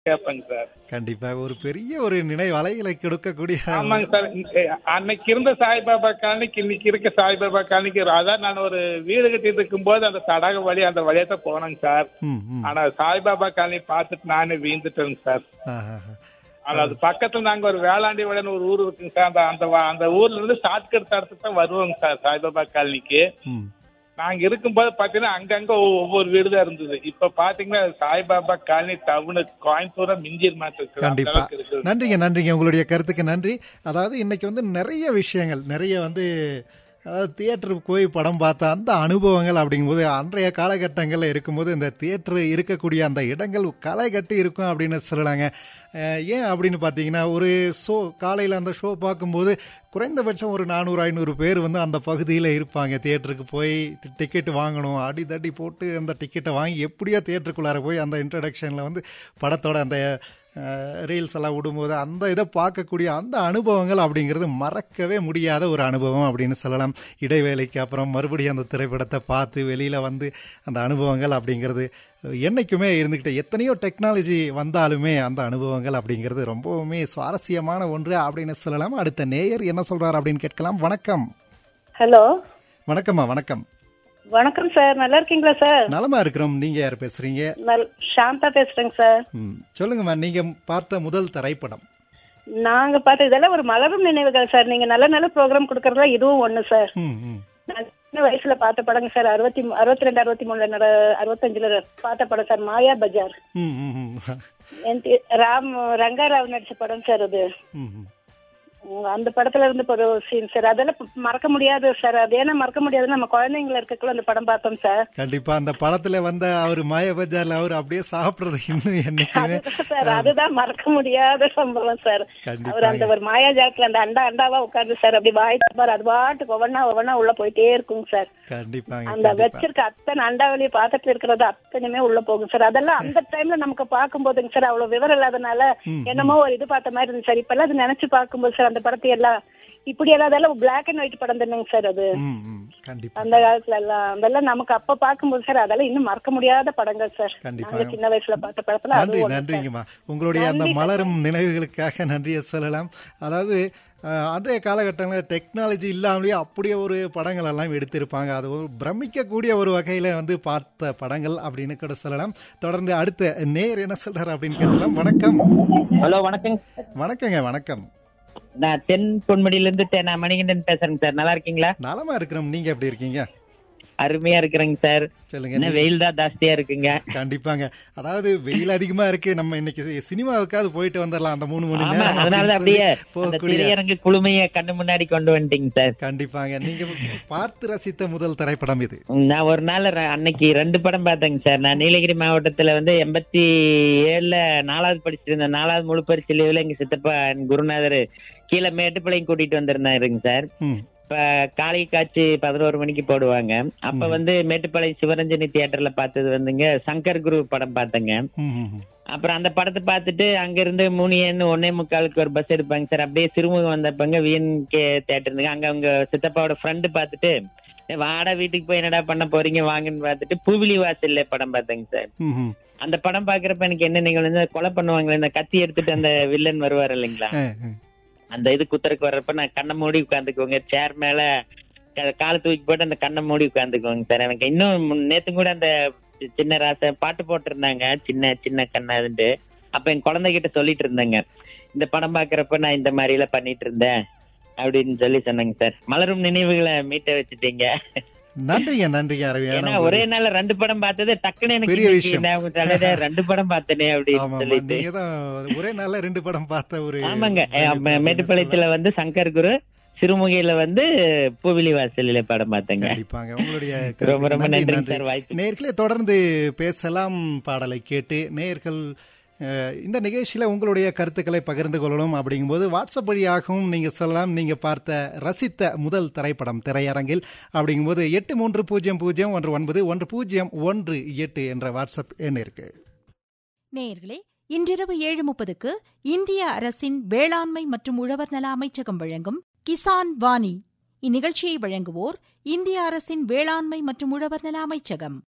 கேட்பேங்க sir. கண்டிப்பா ஒரு பெரிய ஒரு நினைவு அலைகளை கொடுக்கக்கூடிய. ஆமாங்க சார். அன்னைக்கு இருந்த சாய்பாபா காலனிக்கு இன்னைக்கு இருக்க சாய்பாபா காலனிக்கு அதான் நான் ஒரு வீடு கட்டிட்டு இருக்கும் போது அந்த தடாக வழி அந்த வழியா தான் போனேங்க சார். ஆனா சாய்பாபா காலனி பார்த்துட்டு நானே வீழ்ந்துட்டேங்க சார். ஆனா அது பக்கத்துல நாங்க ஒரு வேளாண்டி வழின்னு ஒரு ஊர் இருக்குங்க சார். அந்த ஊர்ல இருந்து ஷார்ட்கட் தடத்துக்கு தான் வருவோங்க சார் சாய்பாபா காலனிக்கு. நாங்க இருக்கும்போது பாத்தீங்கன்னா அங்கங்க ஒவ்வொரு வீடு தான் இருந்தது. இப்ப பாத்தீங்கன்னா சாய்பாபா காலனி டவுனு கோயம்புத்தூர மிஞ்சிர் மாத்திருக்கு. கண்டிப்பா நன்றிங்க உங்களுடைய கருத்துக்கு நன்றி. அதாவது இன்னைக்கு வந்து நிறைய விஷயங்கள் நிறைய அதாவது தியேட்டருக்கு போய் படம் பார்த்த அந்த அனுபவங்கள் அப்படிங்கும்போது அன்றைய காலகட்டங்களில் இருக்கும்போது இந்த தியேட்டரு இருக்கக்கூடிய அந்த இடங்கள் களை கட்டி இருக்கும் அப்படின்னு சொல்லலாங்க. ஏன் அப்படின்னு பார்த்தீங்கன்னா ஒரு ஷோ காலையில் அந்த ஷோ பார்க்கும்போது குறைந்தபட்சம் ஒரு 400-500 பேர் அந்த பகுதியில் இருப்பாங்க. தியேட்டருக்கு போய் டிக்கெட்டு வாங்கணும், அடி தடி போட்டு அந்த டிக்கெட்டை வாங்கி எப்படியோ தியேட்டருக்குள்ளார போய் அந்த இன்ட்ரடக்ஷனில் படத்தோட அந்த ரீல்ஸ் எல்லாம் விடும்போது அந்த இதை பார்க்கக்கூடிய அந்த அனுபவங்கள் அப்படிங்கிறது மறக்கவே முடியாத ஒரு அனுபவம் அப்படின்னு சொல்லலாம். இடைவேளைக்கு அப்புறம் மறுபடியும் அந்த திரைப்படத்தை பார்த்து வெளியில் அந்த அனுபவங்கள் அப்படிங்கிறது என்னைக்குமே இருந்துக்கிட்டு எத்தனையோ டெக்னாலஜி வந்தாலுமே அந்த அனுபவங்கள் அப்படிங்கிறது ரொம்பவுமே சுவாரஸ்யமான ஒன்று அப்படின்னு சொல்லலாம். அடுத்த நேயர் என்ன சொல்றாரு அப்படின்னு கேட்கலாம். வணக்கம். ஹலோ. வணக்கம்மா. வணக்கம். வணக்கம் சார், நல்லா இருக்கீங்களா சார்? நலமா இருக்கிறோம். நீங்க யார் பேசுறீங்க? சாந்தா பேசுறேங்க சார். சொல்லுங்கம்மா, நீங்க பார்த்த முதல் திரைப்படம்? நாங்க பார்த்த இதெல்லாம் ஒரு மலரும் நினைவுகள் சார். நீங்க நல்ல நல்ல ப்ரோக்ராம் கொடுக்கறதுல இதுவும் ஒண்ணு சார். நான் சின்ன வயசுல பார்த்த படங்க சார். 62, 63, 65 பார்த்த படம் சார். மாயா பஜார். ரங்காராவ் நடிச்ச படம் சார் அது. அந்த படத்துல இருந்து ஒரு சீன் சார், அதெல்லாம் மறக்க முடியாது சார். அது ஏன்னா மறக்க முடியாது, நம்ம குழந்தைங்கள இருக்கக்குள்ள அந்த படம் பார்த்தோம் சார். கண்டிப்பா அந்த படத்துல அவரு மாயா பஜார்ல அவரு அப்படியே சாப்பிடுறது இன்னும் என்னைக்குமே சார் அதுதான் மறக்க முடியாத சம்பவம் சார். அவர் அந்த ஒரு மாயா ஜாலத்துல அந்த அண்டாவா உட்கார்ந்து சார் அப்படி வாய்ப்பாரு, அது பாட்டுக்கு ஒவ்வொன்னா உள்ள போயிட்டே இருக்குங்க சார். கண்டிப்பா அந்த வச்சிருக்க அத்தனை அண்டாவளிய பாத்திரத்துல இருக்கிறது அத்தனையுமே உள்ள போகும் சார். அதெல்லாம் அந்த டைம்ல நமக்கு பார்க்கும் போதுங்க சார் அவ்வளவு விவரம் இல்லாதனால என்னமோ ஒரு இது பார்த்த மாதிரி இருந்துச்சு சார். இப்ப எல்லாம் அது நினைச்சு பார்க்கும்போது சார் அந்த படத்தை எல்லாம் இப்படி எல்லாம் பிளாக் அண்ட் ஒயிட் படம் தானேங்க சார் அது. அந்த காலத்துல எல்லாம் அதெல்லாம் நமக்கு அப்ப பார்க்கும்போது சார் அதெல்லாம் இன்னும் மறக்க முடியாத படங்கள் சார். சின்ன வயசுல பார்த்த படத்துல. நன்றிங்கம்மா, உங்களுடைய அந்த மலரும் நினைவுகளுக்காக நன்றியை சொல்லலாம். அதாவது அன்றைய காலகட்டங்களில் டெக்னாலஜி இல்லாமலேயே அப்படியே ஒரு படங்கள் எல்லாம் எடுத்திருப்பாங்க. அது ஒரு பிரமிக்கக்கூடிய ஒரு வகையில பார்த்த படங்கள் அப்படின்னு கூட சொல்லலாம். தொடர்ந்து அடுத்த நேர் என்ன சொல்றாரு அப்படின்னு கேட்கலாம். வணக்கம். ஹலோ. வணக்கம். வணக்கங்க. வணக்கம். நான் தென் பொன்முடியில இருந்து நான் மணிகண்டன் பேசுறேங்க சார். நல்லா இருக்கீங்களா? நலமா இருக்கிறோம். நீங்க எப்படி இருக்கீங்க? அருமையா இருக்கிறேங்க சார். சொல்லுங்க. வெயில் தான் ஜாஸ்தியா இருக்குங்க. கண்டிப்பாங்க. அதாவது வெயில் அதிகமா இருக்கு. நம்ம இன்னைக்கு சினிமாவுக்காவது போயிட்டு வந்துடலாம் அந்த 3 மணி நேரம். அதனால அப்படியே திரையரங்கு குழுமையை கண்ணு முன்னாடி கொண்டு வந்துட்டீங்க சார். கண்டிப்பாங்க. நீங்க பார்த்து ரசித்த முதல் திரைப்படம் இது? நான் ஒரு நாள் அன்னைக்கு 2 படம் பார்த்தேங்க சார். நான் நீலகிரி மாவட்டத்துல 87 4வது படிச்சிருந்தேன். 4வது முழு பரிசு லீவுல எங்க சித்தப்பா குருநாதர் கீழே மேட்டுப்பாளையம் கூட்டிட்டு வந்திருந்தாருங்க சார். இப்ப காலை காட்சி 11 மணிக்கு போடுவாங்க. அப்ப மேட்டுப்பாளையம் சிவரஞ்சனி தியேட்டர்ல பார்த்தது சங்கர் குரு படம் பார்த்தேங்க. அப்புறம் அந்த படத்தை பார்த்துட்டு அங்க இருந்து 3:45 ஒரு பஸ் எடுப்பாங்க சார். அப்படியே சிறுமுகம் வந்தப்பங்க VNK தியேட்டர் அங்க அவங்க சித்தப்பாவோட ஃப்ரெண்டு பார்த்துட்டு வாடா வீட்டுக்கு போய் என்னடா பண்ண போறீங்க வாங்கன்னு பார்த்துட்டு பூவிலி வாசல்ல படம் பார்த்தேங்க சார். அந்த படம் பாக்குறப்ப எனக்கு என்ன நிகழ்வு, கொலை பண்ணுவாங்களே இந்த கத்தி எடுத்துட்டு அந்த வில்லன் வருவாரு இல்லைங்களா, அந்த இது குத்துறக்கு வர்றப்ப நான் கண்ணை மூடி உட்காந்துக்குவோங்க. சேர் மேல காலை தூக்கி போட்டு அந்த கண்ணை மூடி உட்காந்துக்குவோங்க சார். எனக்கு இன்னும் நேத்து கூட அந்த சின்ன ராசை பாட்டு போட்டிருந்தாங்க, சின்ன சின்ன கண்ணாதுன்ட்டு. அப்ப என் குழந்தைகிட்ட சொல்லிட்டு இருந்தேங்க, இந்த படம் பாக்குறப்ப நான் இந்த மாதிரி எல்லாம் பண்ணிட்டு இருந்தேன் அப்படின்னு சொல்லி சொன்னேங்க சார். மலரும் நினைவுகளை மீட்ட வச்சுட்டீங்க. நன்றிங்க. ஒரே நாள் 2 படம் பார்த்தது டக்குன்னு எனக்கு 2 படம் பார்த்தனே அப்படின்னு சொல்லிட்டு ஒரே நாள்ல 2 படம் பார்த்த ஒரு. ஆமாங்க. மேட்டுப்பாளையத்துல சங்கர் குரு, சிறுமுகையில பூவிலி வாசலில படம் பார்த்தேங்க. உங்களுடைய ரொம்ப ரொம்ப நன்றி சார் வாய்ப்பு. நேயர்களே தொடர்ந்து பேசலாம். பாடலை கேட்டு நேயர்கள் இந்த நிகழ்ச்சியில உங்களுடைய கருத்துக்களை பகிர்ந்து கொள்ளணும். அப்படிங்கும்போது வாட்ஸ்அப் வழியாகவும் நீங்க சொல்லலாம். நீங்க பார்த்த ரசித்த முதல் திரைப்படம் திரையரங்கில் அப்படிங்கும்போது 8300191018 என்ற வாட்ஸ்அப் எண் இருக்கு. நேயர்களே, இன்றிரவு 7:30 இந்திய அரசின் வேளாண்மை மற்றும் உழவர் நல அமைச்சகம் வழங்கும் கிசான் வாணி. இந்நிகழ்ச்சியை வழங்குவோர் இந்திய அரசின் வேளாண்மை மற்றும் உழவர் நல அமைச்சகம்.